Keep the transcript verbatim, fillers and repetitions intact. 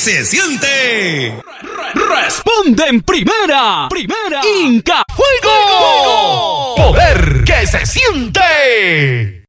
se siente. Responde en primera. Primera. Inca Fuego. Poder que se siente.